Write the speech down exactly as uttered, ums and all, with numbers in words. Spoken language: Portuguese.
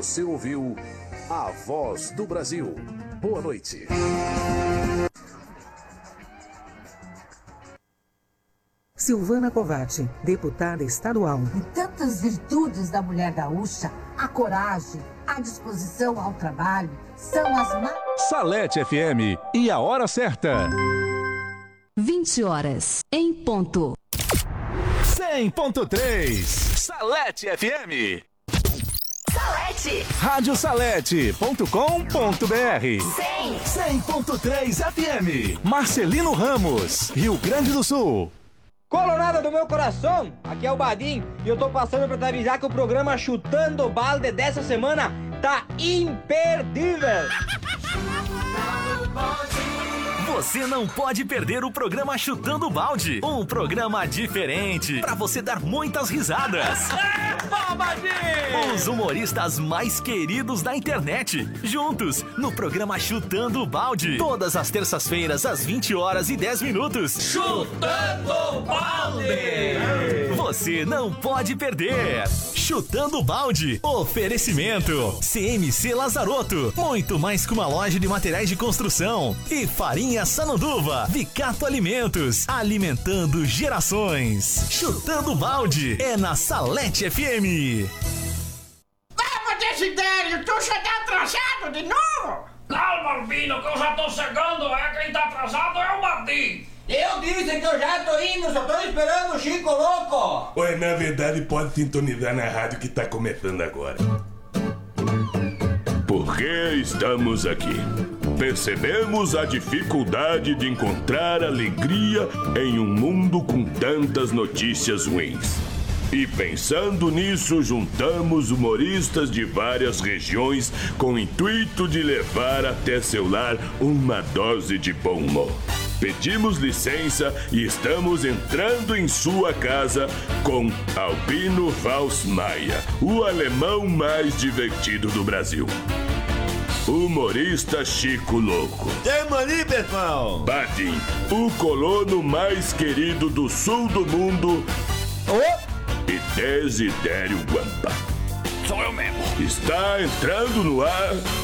Você ouviu A Voz do Brasil. Boa noite. Silvana Covatti, deputada estadual. E tantas virtudes da mulher gaúcha, a coragem, a disposição ao trabalho, são as mais... Salete F M e a hora certa. vinte horas, em ponto. cem ponto três. Salete F M. Salete. rádio salete ponto com ponto br. cem ponto três F M. Marcelino Ramos, Rio Grande do Sul. Colorada do meu coração, aqui é o Badim e eu tô passando pra te avisar que o programa Chutando Balde dessa semana tá imperdível. Você não pode perder o programa Chutando Balde, um programa diferente pra você dar muitas risadas. Os humoristas mais queridos da internet, juntos no programa Chutando Balde, todas as terças-feiras às vinte horas e dez minutos. Chutando Balde! Você não pode perder. Chutando Balde, oferecimento C M C Lazarotto, muito mais que uma loja de materiais de construção, e Farinha Sananduva, Vicato Alimentos, alimentando gerações. Chutando Balde é na Salete F M. Vamos, Desidério, tu chegou atrasado de novo? Calma, Albino, que eu já tô chegando, é quem tá atrasado é o Martim. Eu disse que eu já tô indo, só tô esperando o Chico Louco. Ué, na verdade pode sintonizar na rádio que tá começando agora. Por que estamos aqui? Percebemos a dificuldade de encontrar alegria em um mundo com tantas notícias ruins. E pensando nisso, juntamos humoristas de várias regiões com o intuito de levar até seu lar uma dose de bom humor. Pedimos licença e estamos entrando em sua casa com Albino Vals Maia, o alemão mais divertido do Brasil. Humorista Chico Louco. Tamo ali, pessoal. Badim, o colono mais querido do sul do mundo. Oh. E Desidério Guampa. Sou eu mesmo. Está entrando no ar